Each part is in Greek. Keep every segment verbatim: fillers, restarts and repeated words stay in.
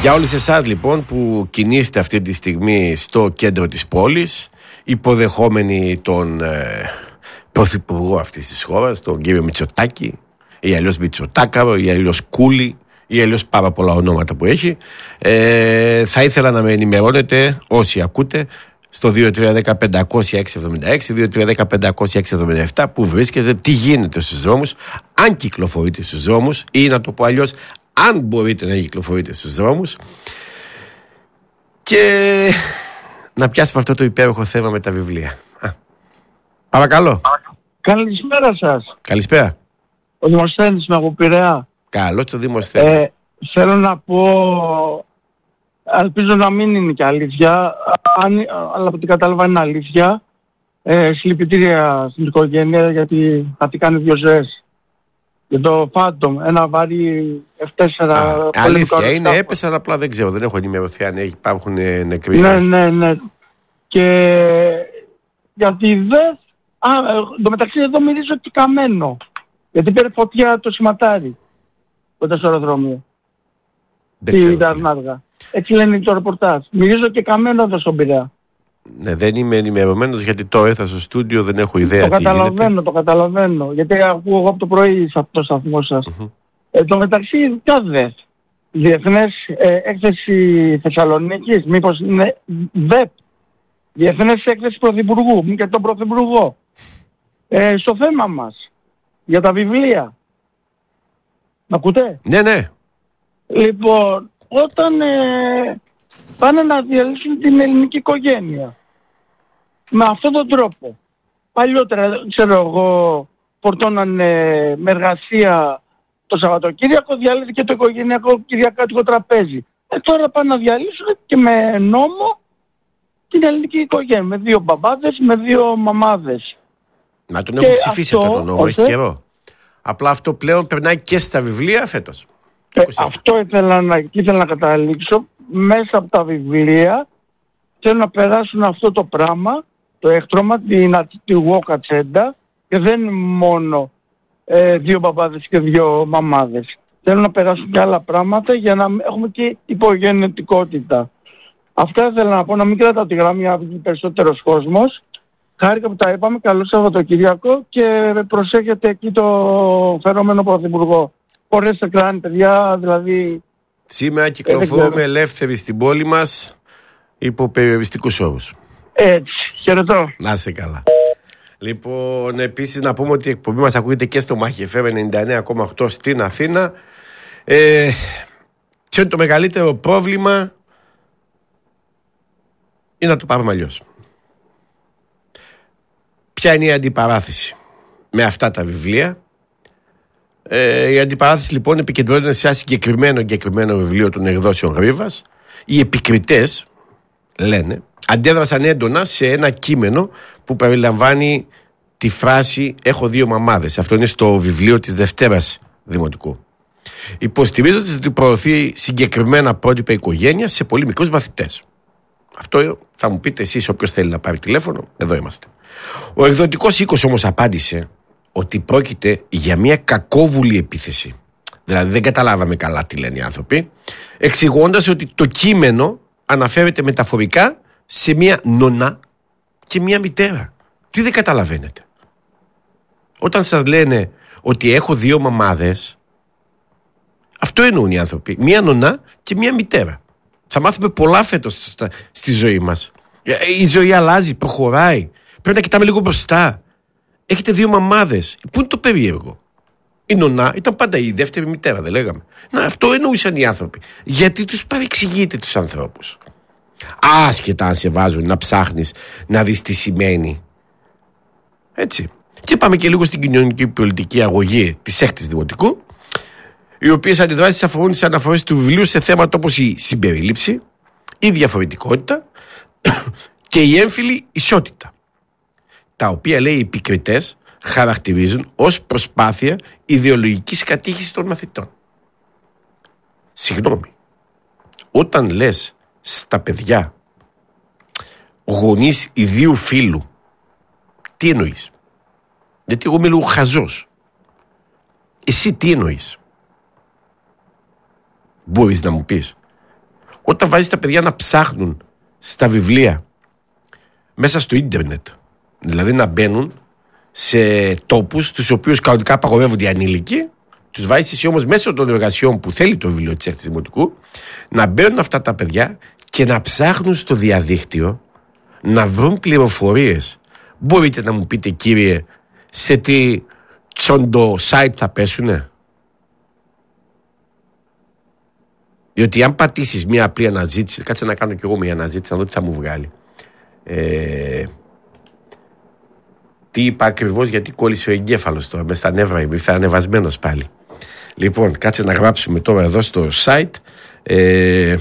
Για όλους εσάς λοιπόν που κινείστε αυτή τη στιγμή στο κέντρο της πόλης, υποδεχόμενοι τον ε, πρωθυπουργό αυτής της χώρας, τον κύριο Μητσοτάκη, ή αλλιώς Μητσοτάκαρο, ή αλλιώς Κούλη, ή αλλιώς πάρα πολλά ονόματα που έχει, ε, θα ήθελα να με ενημερώνετε όσοι ακούτε στο δύο τρία ένα πέντε μηδέν μηδέν έξι εβδομήντα έξι, δύο τρία ένα πέντε μηδέν μηδέν έξι εβδομήντα επτά, που βρίσκεται, τι γίνεται στους δρόμους, αν κυκλοφορείτε στους δρόμους, ή να το πω αλλιώς, αν μπορείτε να κυκλοφορείτε στους δρόμους, και να πιάσουμε αυτό το υπέροχο θέμα με τα βιβλία. Α, παρακαλώ. Καλησπέρα σας. Καλησπέρα. Ο Δημοσθένης με από Πειραιά. Καλώς το Δημοσθένη. Ε, θέλω να πω, ελπίζω να μην είναι και αλήθεια, αν, αλλά από ό,τι κατάλαβα είναι αλήθεια. Ε, συλληπιτήρια στην οικογένεια, γιατί θα τη κάνει δύο ζωές. Για το Phantom, ένα βαρύ εφ τέσσερα. Α, αλήθεια είναι, έπεσαν, απλά δεν ξέρω, δεν έχω ενημερωθεί αν υπάρχουν νεκροί. Ναι, ναι, ναι. Και γιατί δεν... Α, το μεταξύ εδώ μυρίζω και καμένο. Γιατί πήρε φωτιά το σηματάρι. Κοντά στο αεροδρόμιο. Δεν ξέρω. Έτσι λένε το ρεπορτάζ. Μυρίζω και καμένο εδώ στον Πειραιά. Ναι, δεν είμαι ενημερωμένος γιατί το έθα στο στούντιο, δεν έχω ιδέα το τι καταλαβαίνω, γίνεται. Το καταλαβαίνω, γιατί ακούω εγώ από το πρωί σε αυτό το σταθμό σας. Mm-hmm. Ε, το μεταξύ, ποια δε. Διεθνές ε, έκθεση Θεσσαλονίκης, μήπως είναι ΔΕΠ. Διεθνές έκθεση Πρωθυπουργού, και τον Πρωθυπουργό. Ε, στο θέμα μας, για τα βιβλία. Μ' ακούτε? Ναι, ναι. Λοιπόν, όταν ε, πάνε να διαλύσουν την ελληνική οικογένεια, με αυτόν τον τρόπο, παλιότερα, ξέρω εγώ, φορτώνανε με εργασία το Σαββατοκύριακο, διαλύθηκε το οικογενειακό κυριακάτικο τραπέζι. Ε, τώρα πάνε να διαλύσουν και με νόμο την ελληνική οικογένεια, με δύο μπαμπάδες, με δύο μαμάδες. Μα τον έχουν ψηφίσει αυτό, αυτό το νόμο, έχει καιρό. Απλά αυτό πλέον περνάει και στα βιβλία φέτος. Ε, αυτό ήθελα να, ήθελα να καταλήξω. Μέσα από τα βιβλία θέλουν να περάσουν αυτό το πράγμα, το έκτρωμα, την αττικό κατσέντα, και δεν είναι μόνο ε, δύο μπαμπάδες και δύο μαμάδες. Θέλουν να περάσουν και άλλα πράγματα για να έχουμε και υπογενετικότητα. Αυτά ήθελα να πω, να μην κρατάω τη γραμμή από την περισσότερος κόσμος. Χάρηκα που τα είπαμε, καλό Σαββατοκυριακό, και προσέχετε εκεί το φερόμενο Πρωθυπουργό. Φορέστε κράνη, παιδιά, δηλαδή... Σήμερα κυκλοφορούμε ε, ελεύθεροι στην πόλη μας υπό περιοριστικούς όρους. Έτσι, χαιρετώ. Να είσαι καλά. Λοιπόν, επίσης να πούμε ότι η εκπομπή μας ακούγεται και στο Μάχη εφ εμ ενενήντα εννέα κόμμα οκτώ στην Αθήνα. Ε, ποιο είναι το μεγαλύτερο πρόβλημα? Ή να το πάρουμε αλλιώς. Ποια είναι η αντιπαράθεση με αυτά τα βιβλία? Ε, η αντιπαράθεση λοιπόν επικεντρώνεται σε ένα συγκεκριμένο, συγκεκριμένο βιβλίο των εκδόσεων Γρίβας. Οι επικριτές, λένε, αντέδρασαν έντονα σε ένα κείμενο που περιλαμβάνει τη φράση «Έχω δύο μαμάδες». Αυτό είναι στο βιβλίο της Δευτέρας Δημοτικού. Υποστηρίζοντας ότι προωθεί συγκεκριμένα πρότυπα οικογένειας σε πολύ μικρούς μαθητές. Αυτό θα μου πείτε εσείς, όποιος θέλει να πάρει τηλέφωνο, εδώ είμαστε. Ο εκδοτικός οίκος όμως απάντησε ότι πρόκειται για μια κακόβουλη επίθεση. Δηλαδή δεν καταλάβαμε καλά τι λένε οι άνθρωποι, εξηγώντας ότι το κείμενο αναφέρεται μεταφορικά σε μια νονά και μια μητέρα. Τι δεν καταλαβαίνετε? Όταν σας λένε ότι έχω δύο μαμάδες, αυτό εννοούν οι άνθρωποι. Μια νονά και μια μητέρα. Θα μάθουμε πολλά φέτος στη ζωή μας. Η ζωή αλλάζει, προχωράει. Πρέπει να κοιτάμε λίγο μπροστά. Έχετε δύο μαμάδες. Πού είναι το περίεργο? Η νονά ήταν πάντα η δεύτερη μητέρα, δεν λέγαμε? Να, αυτό εννοούσαν οι άνθρωποι. Γιατί τους παρεξηγείτε τους ανθρώπους? Άσχετα αν σε βάζουν να ψάχνεις να δεις τι σημαίνει. Έτσι. Και πάμε και λίγο στην κοινωνική πολιτική αγωγή της έκτης Δημοτικού, οι οποίες αντιδράσεις αφορούν τις αναφορές του βιβλίου σε θέματα όπως η συμπερίληψη, η διαφορετικότητα και η έμφυλη ισότητα, τα οποία, λέει, οι επικριτές χαρακτηρίζουν ως προσπάθεια ιδεολογικής κατήχησης των μαθητών. Συγγνώμη, όταν λες στα παιδιά γονείς ιδίου φύλου, τι εννοείς? Γιατί εγώ είμαι λίγο χαζός. Εσύ τι εννοείς? Μπορείς να μου πεις? Όταν βάζεις τα παιδιά να ψάχνουν στα βιβλία μέσα στο ίντερνετ, δηλαδή να μπαίνουν σε τόπους τους οποίους κανονικά απαγορεύονται οι ανήλικοι, τους βάζεις εσύ όμως μέσω των εργασιών που θέλει το βιβλίο της έκτης δημοτικού να μπαίνουν αυτά τα παιδιά και να ψάχνουν στο διαδίκτυο να βρουν πληροφορίες. Μπορείτε να μου πείτε, κύριε, σε τι τσόντο site θα πέσουνε? Διότι αν πατήσεις μια απλή αναζήτηση, κάτσε να κάνω κι εγώ μια αναζήτηση να δω τι θα μου βγάλει. Ε, τι είπα ακριβώς, γιατί κόλλησε ο εγκέφαλος τώρα μες στα νεύρα, ήρθα ανεβασμένος πάλι. Λοιπόν, κάτσε να γράψουμε τώρα εδώ στο site ε,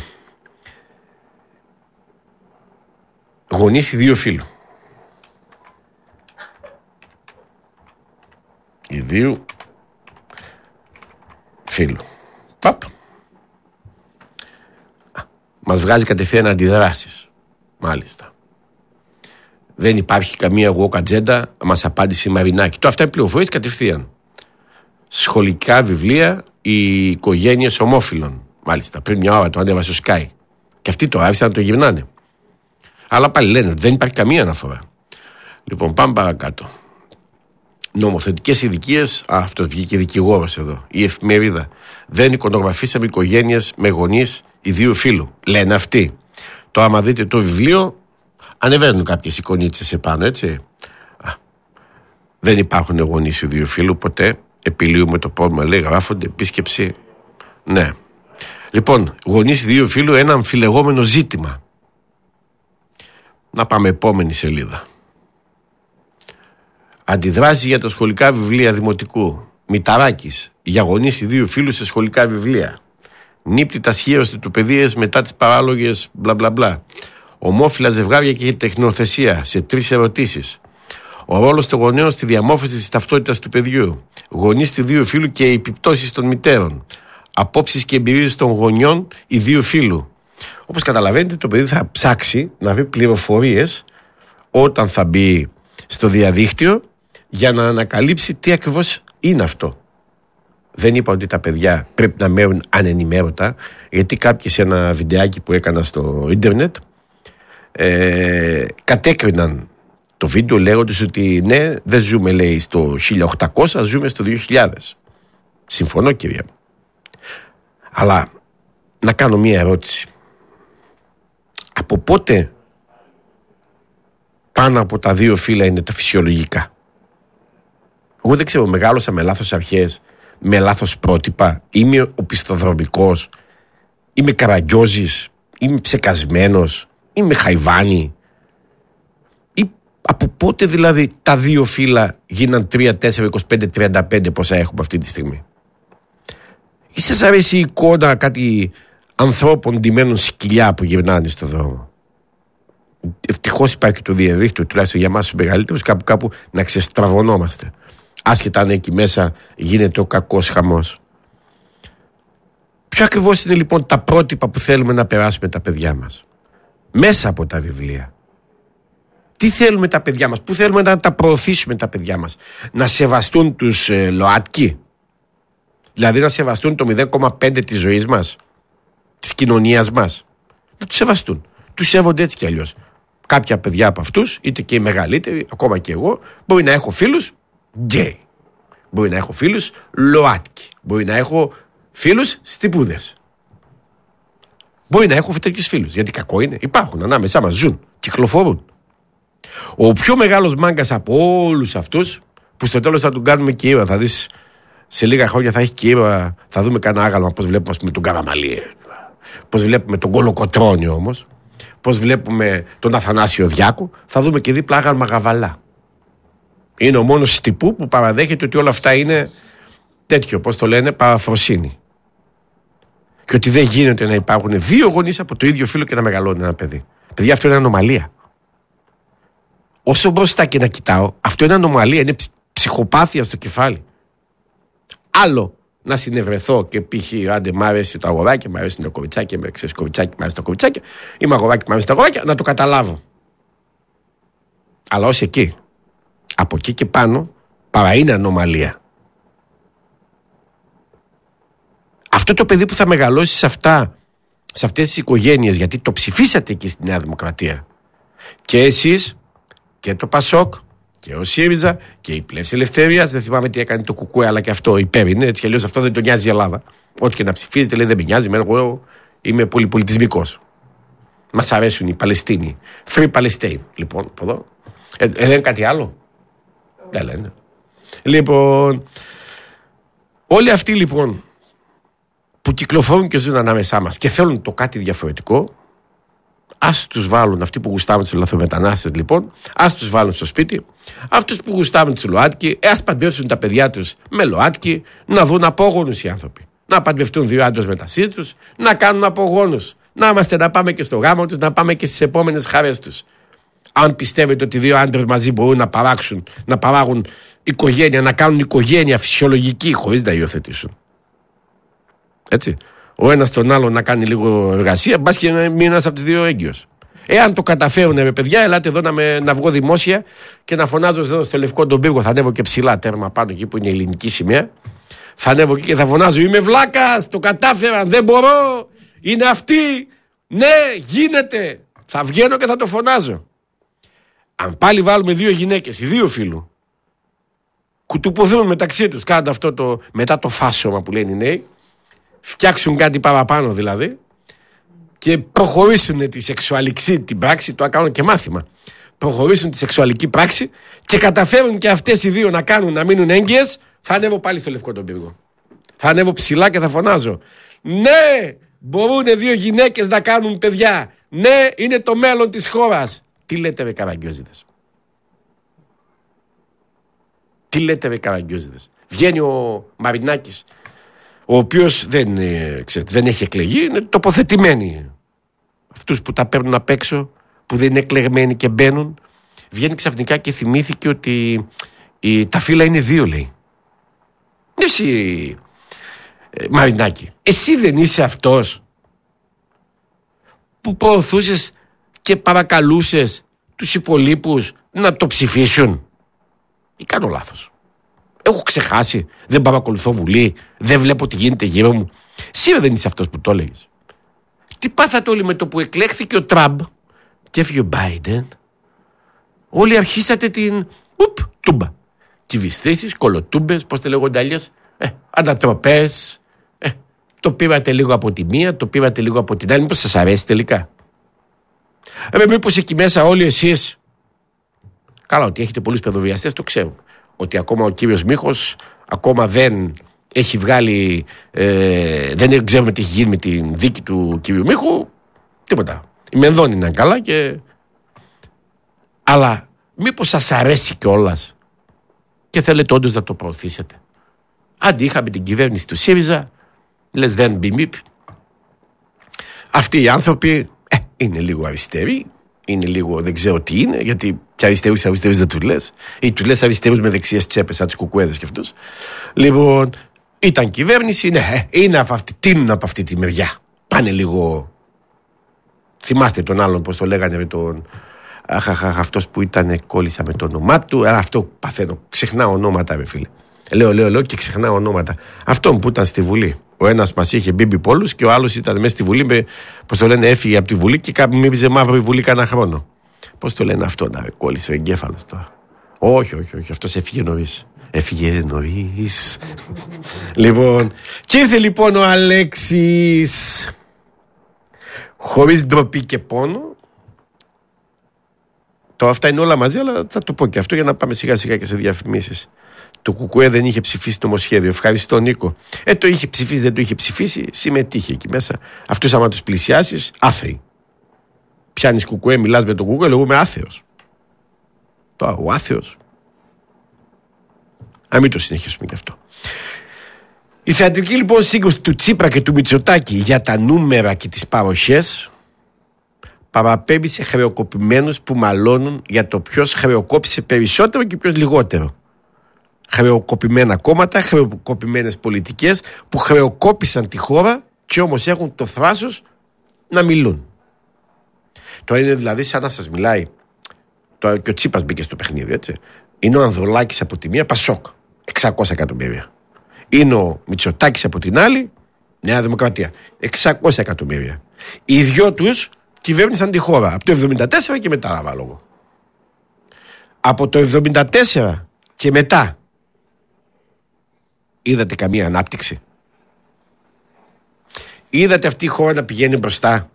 γονείς ιδίου φύλου. Ιδίου φύλου. Παπ. Μας βγάζει κατευθείαν αντιδράσεις. Μάλιστα. Δεν υπάρχει καμία walk agenda, μας απάντησε η Μαρινάκη. Το αυτά είναι πληροφορίες κατευθείαν. Σχολικά βιβλία, οι οικογένειες ομόφυλων. Μάλιστα, πριν μια ώρα το ανέβασε στο Sky. Και αυτοί το άρχισαν να το γυρνάνε. Αλλά πάλι λένε ότι δεν υπάρχει καμία αναφορά. Λοιπόν, πάμε παρακάτω. Νομοθετικές ειδικίες, αυτό βγήκε δικηγόρος εδώ. Η εφημερίδα. Δεν εικονογραφήσαμε οικογένειες με γονείς ιδίου φύλου. Λένε αυτοί. Το άμα δείτε το βιβλίο, ανεβαίνουν κάποιες εικονίτσες επάνω, έτσι. Α, δεν υπάρχουν γονείς ιδίου φύλου ποτέ. Επιλύουμε το πρόβλημα, λέει, γράφονται, επίσκεψη. Ναι. Λοιπόν, γονείς ιδίου φύλου, ένα αμφιλεγόμενο ζήτημα. Να πάμε επόμενη σελίδα. Αντιδράσει για τα σχολικά βιβλία δημοτικού. Μηταράκης, για γονείς ιδίου φύλου σε σχολικά βιβλία. Νύπτει τα σχέωση του παιδείες μετά τις παράλογες μπλα μπλα μπλα. Ομόφυλα ζευγάρια και τεχνοθεσία σε τρεις ερωτήσεις. Ο ρόλος των γονέων στη διαμόρφωση της ταυτότητας του παιδιού. Γονείς του ιδίου φύλου και οι επιπτώσεις των μητέρων. Απόψεις και εμπειρίες των γονιών ιδίου φύλου. Όπως καταλαβαίνετε, το παιδί θα ψάξει να βρει πληροφορίες όταν θα μπει στο διαδίκτυο για να ανακαλύψει τι ακριβώς είναι αυτό. Δεν είπα ότι τα παιδιά πρέπει να μένουν ανενημέρωτα, γιατί κάποιοι σε ένα βιντεάκι που έκανα στο ίντερνετ ε, κατέκριναν το βίντεο λέγοντας ότι ναι, δεν ζούμε, λέει, στο χίλια οκτακόσια, ζούμε στο δύο χιλιάδες. Συμφωνώ, κυρία. Αλλά να κάνω μία ερώτηση. Από πότε πάνω από τα δύο φύλλα είναι τα φυσιολογικά? Εγώ δεν ξέρω, μεγάλωσα με λάθος αρχές, με λάθος πρότυπα, είμαι οπισθοδρομικός, είμαι καραγκιόζης, είμαι ψεκασμένος, είμαι χαϊβάνι. Ή από πότε δηλαδή τα δύο φύλλα γίναν τρία, τέσσερα, είκοσι πέντε, τριάντα πέντε πόσα έχουμε αυτή τη στιγμή? Ή σας αρέσει η εικόνα κάτι ανθρώπων ντυμένων σκυλιά που γυρνάνε στο δρόμο? Ευτυχώς υπάρχει το διαδίκτυο, τουλάχιστον για εμάς τους μεγαλύτερους, κάπου κάπου να ξεστραβωνόμαστε. Άσχετα αν εκεί μέσα γίνεται ο κακός χαμός. Ποιο ακριβώς είναι λοιπόν τα πρότυπα που θέλουμε να περάσουμε τα παιδιά μας μέσα από τα βιβλία? Τι θέλουμε τα παιδιά μας, πού θέλουμε να τα προωθήσουμε τα παιδιά μας? Να σεβαστούν τους ε, ΛΟΑΤΚΙ, δηλαδή να σεβαστούν το μηδέν κόμμα πέντε της ζωής μας, της κοινωνίας μας? Να τους σεβαστούν. Τους σέβονται έτσι κι αλλιώς. Κάποια παιδιά από αυτούς, είτε και οι μεγαλύτεροι, ακόμα και εγώ, μπορεί να έχω φίλους γκέι. Μπορεί να έχω φίλους ΛΟΑΤΚΙ. Μπορεί να έχω φίλους στιπούδες. Μπορεί να έχω τέτοιους φίλους. Γιατί κακό είναι? Υπάρχουν ανάμεσά μας, ζουν, κυκλοφορούν. Ο πιο μεγάλος μάγκας από όλους αυτούς, που στο τέλος θα τον κάνουμε και ήρωα, θα δεις σε λίγα χρόνια θα έχει και ήρωα, θα δούμε κανένα άγαλμα, πώς βλέπουμε, ας πούμε, τον Καραμαλή, πώς βλέπουμε τον Κολοκοτρώνη όμως, πώς βλέπουμε τον Αθανάσιο Διάκο, θα δούμε και δίπλα άγαλμα Γαβαλά. Είναι ο μόνος τυπού που παραδέχεται ότι όλα αυτά είναι τέτοιο, πώς το λένε, παραφροσύνη. Και ότι δεν γίνεται να υπάρχουν δύο γονείς από το ίδιο φύλο και να μεγαλώνει ένα παιδί. Παιδιά, αυτό είναι ανομαλία. Όσο μπροστά και να κοιτάω, αυτό είναι ανομαλία, είναι ψυχοπάθεια στο κεφάλι. Άλλο να συνευρεθώ και π.χ. άντε μ' αρέσει το αγοράκι, μ' αρέσει το κοριτσάκι, με ξέρεις κοριτσάκι, μ' αρέσει το κοριτσάκι, ή μ' αγοράκι, μ' αρέσει το αγοράκι, να το καταλάβω. Αλλά ως εκεί. Από εκεί και πάνω παρά είναι ανομαλία. Αυτό το παιδί που θα μεγαλώσει σε αυτά σε αυτές τις οικογένειες, γιατί το ψηφίσατε εκεί στη Νέα Δημοκρατία. Και εσείς και το Πασόκ και ο ΣΥΡΙΖΑ και η Πλεύση Ελευθερίας. Δεν θυμάμαι τι έκανε το Κουκουέ, αλλά και αυτό υπέρ είναι. Έτσι κι αλλιώς αυτό δεν τον νοιάζει η Ελλάδα. Ό,τι και να ψηφίζετε, λέει, δεν με νοιάζει. Εγώ είμαι πολυπολιτισμικός. Μας αρέσουν οι Παλαιστίνοι. Free Palestine, λοιπόν, από εδώ. Ε, ε, λένε κάτι άλλο. Δεν λένε. Λοιπόν, όλοι αυτοί λοιπόν που κυκλοφορούν και ζουν ανάμεσά μας και θέλουν το κάτι διαφορετικό, ας τους βάλουν, αυτοί που γουστάρουν τους λαθρομετανάστες λοιπόν, ας τους βάλουν στο σπίτι. Αυτούς που γουστάρουν τους ΛΟΑΤΚΙ, ε, ας παντρεύσουν τα παιδιά τους με ΛΟΑΤΚΙ, να δουν απόγονους οι άνθρωποι. Να παντρευτούν δύο άντρες μεταξύ τους, να κάνουν απογόνους. Να είμαστε, να πάμε και στο γάμο τους, να πάμε και στις επόμενες χαρές τους. Αν πιστεύετε ότι δύο άντρες μαζί μπορούν να παράξουν, να παράγουν οικογένεια, να κάνουν οικογένεια φυσιολογική χωρίς να υιοθετήσουν. Έτσι. Ο ένας τον άλλον να κάνει λίγο εργασία, μπας και να μείνει ένας από τις δύο έγκυος. Εάν το καταφέρουν, ρε παιδιά, ελάτε εδώ να, με, να βγω δημόσια και να φωνάζω εδώ στο Λευκό τον Πύργο. Θα ανέβω και ψηλά τέρμα πάνω εκεί που είναι η ελληνική σημαία. Θα ανέβω εκεί και θα φωνάζω: είμαι βλάκας, το κατάφεραν, δεν μπορώ. Είναι αυτοί. Ναι, γίνεται. Θα βγαίνω και θα το φωνάζω. Αν πάλι βάλουμε δύο γυναίκες, οι δύο φίλου, κουτουποθούν μεταξύ τους, κάνουν αυτό το μετά το φάσωμα που λένε οι νέοι, φτιάξουν κάτι παραπάνω δηλαδή και προχωρήσουν τη σεξουαλική την πράξη, το κάνουν και μάθημα. Προχωρήσουν τη σεξουαλική πράξη και καταφέρουν και αυτές οι δύο να κάνουν να μείνουν έγκυες, θα ανέβω πάλι στο Λευκό τον Πύργο. Θα ανέβω ψηλά και θα φωνάζω: ναι, μπορούν δύο γυναίκες να κάνουν παιδιά. Ναι, είναι το μέλλον της χώρας. Τι λέτε, ρε καραγκιόζιδες? Τι λέτε, ρε καραγκιόζιδες? Βγαίνει ο Μαρινάκης, ο οποίος δεν, ε, ξέρετε, δεν έχει εκλεγεί, είναι τοποθετημένοι. Αυτούς που τα παίρνουν απ' έξω, που δεν είναι εκλεγμένοι και μπαίνουν. Βγαίνει ξαφνικά και θυμήθηκε ότι η, τα φύλλα είναι δύο, λέει. Εσύ, ε, Μαρινάκη, εσύ δεν είσαι αυτός που προωθούσες και παρακαλούσες τους υπολείπους να το ψηφίσουν? Ή κάνω λάθος? Έχω ξεχάσει, δεν παρακολουθώ Βουλή, δεν βλέπω τι γίνεται γύρω μου. Σίγουρα δεν είσαι αυτός που το έλεγες. Τι πάθατε όλοι με το που εκλέχθηκε ο Τραμπ και έφυγε ο Μπάιντεν? Όλοι αρχίσατε την ουπ, τούμπα. Κυβιστήσεις, κολοτούμπες, πώς τα λέγονται αλλιώς, ε, ανατροπές. Ε, το πήρατε λίγο από τη μία, το πήρατε λίγο από την άλλη. Μήπως σας αρέσει τελικά? Ε, μήπως εκεί μέσα όλοι εσείς, καλά, ότι έχετε πολλούς παιδοβιαστές, το ξέρουμε. Ότι ακόμα ο κύριος Μίχος ακόμα δεν έχει βγάλει, ε, δεν ξέρουμε τι έχει γίνει με την δίκη του κύριου Μίχου. Τίποτα. Η Μενδώνη είναι καλά και... Αλλά μήπως σας αρέσει κιόλας και θέλετε όντως να το προωθήσετε? Άντε, είχαμε την κυβέρνηση του ΣΥΡΙΖΑ, λες δεν μπιμίπ. Αυτοί οι άνθρωποι ε, είναι λίγο αριστεροί, είναι λίγο, δεν ξέρω τι είναι, γιατί και αριστερούς αριστερούς δεν τους λες, ή τους λες αριστερούς με δεξιές τσέπες, σαν τους κουκουέδες και αυτούς. Λοιπόν, ήταν κυβέρνηση, ναι, είναι από αυτή, τίνουν από αυτή τη μεριά. Πάνε λίγο. Θυμάστε τον άλλον, πώς το λέγανε, με τον. Αχ, αχ, αχ, αυτός που ήταν, κόλλησα με το όνομά του. Α, αυτό παθαίνω. Ξεχνάω ονόματα, ρε φίλε. Λέω, λέω, λέω και ξεχνάω ονόματα. Αυτόν που ήταν στη Βουλή. Ο ένας μας είχε μπίμπι πόλους και ο άλλος ήταν μέσα στη Βουλή. Με, πώς το λένε, έφυγε από τη Βουλή και κάπου μύριζε μαύρο η Βουλή κανένα χρόνο. Πώς το λένε αυτό, να κόλλησε ο εγκέφαλος τώρα? Όχι, όχι, όχι. Αυτός έφυγε νωρίς. Έφυγε νωρίς. Λοιπόν, και ήρθε λοιπόν ο Αλέξης, χωρίς ντροπή και πόνο. Τώρα αυτά είναι όλα μαζί, αλλά θα το πω και αυτό για να πάμε σιγά σιγά και σε διαφημίσεις. Το Κουκουέ δεν είχε ψηφίσει νομοσχέδιο. Ευχαριστώ, Νίκο. Ε, το είχε ψηφίσει, δεν το είχε ψηφίσει. Συμμετείχε εκεί μέσα. Αυτούς άμα τους πλησιάσεις, άθεοι. Πιάνεις Κουκουέ, μιλάς με τον Κουκουέ, εγώ είμαι άθεος. Τώρα, ο άθεος. Α, μην το συνεχίσουμε γι' αυτό. Η θεατρική λοιπόν σύγκρουση του Τσίπρα και του Μητσοτάκη για τα νούμερα και τις παροχές παραπέμπει σε χρεοκοπημένους που μαλώνουν για το ποιος χρεοκόπησε περισσότερο και ποιος λιγότερο. Χρεοκοπημένα κόμματα, χρεοκοπημένες πολιτικές που χρεοκόπησαν τη χώρα και όμως έχουν το θράσος να μιλούν. Τώρα είναι δηλαδή σαν να σας μιλάει, τώρα και ο Τσίπρας μπήκε στο παιχνίδι, έτσι. Είναι ο Ανδρουλάκης από τη μία, Πασόκ, εξακόσια εκατομμύρια. Είναι ο Μητσοτάκης από την άλλη, Νέα Δημοκρατία. εξακόσια εκατομμύρια. Οι δυο τους κυβέρνησαν τη χώρα από το εβδομήντα τέσσερα και μετά, ανάλογο. Από το εβδομήντα τέσσερα και μετά είδατε καμία ανάπτυξη? Είδατε αυτή η χώρα να πηγαίνει μπροστά?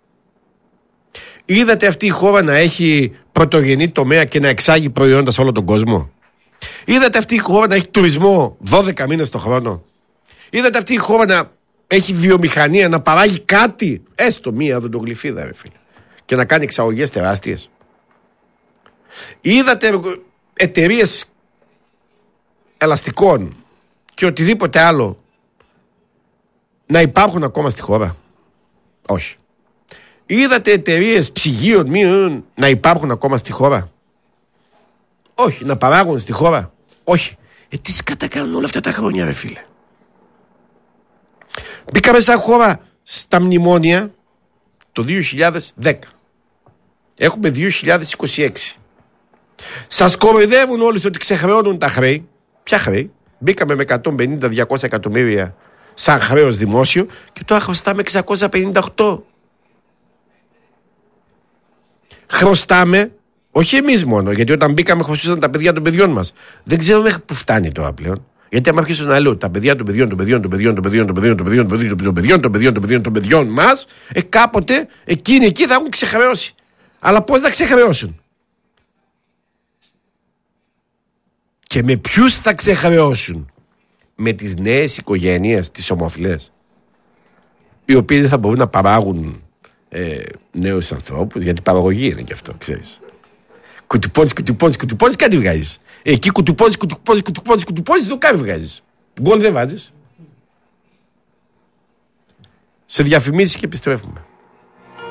Είδατε αυτή η χώρα να έχει πρωτογενή τομέα και να εξάγει προϊόντα σε όλο τον κόσμο? Είδατε αυτή η χώρα να έχει τουρισμό δώδεκα μήνες το χρόνο? Είδατε αυτή η χώρα να έχει βιομηχανία, να παράγει κάτι, έστω μία οδοντογλυφίδα, ρε φίλε, και να κάνει εξαγωγές τεράστιες? Είδατε εταιρείες ελαστικών και οτιδήποτε άλλο να υπάρχουν ακόμα στη χώρα? Όχι. Είδατε εταιρείες ψυγείων μείων να υπάρχουν ακόμα στη χώρα? Όχι. Να παράγουν στη χώρα? Όχι. Ε, τι σκατά κάνουν όλα αυτά τα χρόνια, ρε φίλε? Μπήκαμε σαν χώρα στα μνημόνια το δύο χιλιάδες δέκα. Έχουμε δύο χιλιάδες είκοσι έξι. Σας κοροϊδεύουν όλοι ότι ξεχρεώνουν τα χρέη. Ποια χρέη? Μπήκαμε με εκατόν πενήντα με διακόσια εκατομμύρια σαν χρέος δημόσιο και τώρα χρωστάμε εξακόσια πενήντα οκτώ. Χρωστάμε, όχι εμείς μόνο, γιατί όταν μπήκαμε χρωστούσαν τα παιδιά των παιδιών μας. Δεν ξέρω μέχρι που φτάνει τώρα πλέον. Γιατί άμα αρχίσω να λέω τα παιδιά των παιδιών των παιδιών των παιδιών των παιδιών των παιδιών των παιδιών των παιδιών των παιδιών των παιδιών των παιδιών των παιδιών μας, ε, κάποτε εκείνοι εκεί θα έχουν ξεχρεώσει. Αλλά πώς θα ξεχρεώσουν? Και με ποιους θα ξεχρεώσουν? Με τις νέες οικογένειες, τις ομοφυλές, οι οποίες δεν θα μπορούν να παράγουν ε, νέους ανθρώπους, γιατί παραγωγή είναι και αυτό, ξέρεις. Κουτουπώνεις, κουτουπώνεις, κουτουπώνεις, κάτι βγάζεις. Εκεί κουτουπώνεις, κουτουπώνεις, κουτουπώνεις, κουτουπώνεις, το κάτι βγάζεις. Γκολ δεν βάζεις. Σε διαφημίσεις και επιστρέφουμε.